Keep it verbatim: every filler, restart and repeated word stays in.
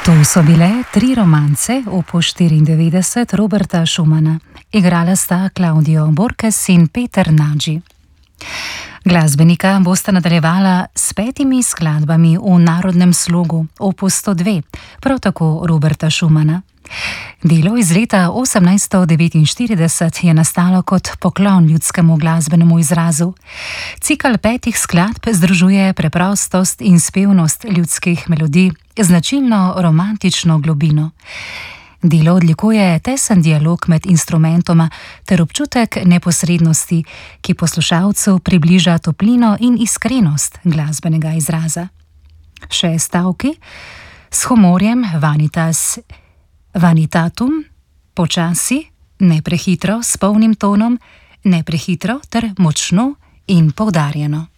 To so bile tri romance opus štiriindevetdeset Roberta Schumana. Igrala sta Claudio Borges in Peter Nagy. Glasbenika bosta nadaljevala s petimi skladbami v narodnem slogu opus sto dve, prav tako Roberta Schumana. Delo iz leta osemnajststo devetinštirideset je nastalo kot poklon ljudskemu glasbenemu izrazu. Cikel petih skladb združuje preprostost in spevnost ljudskih melodij, značilno romantično globino. Delo odlikuje tesen dialog med instrumentoma ter občutek neposrednosti, ki poslušalcu približa toplino in iskrenost glasbenega izraza. Še stavki s humorjem vanitas vanitatum, počasi, ne prehitro, s polnim tonom, ne prehitro ter močno in poudarjeno.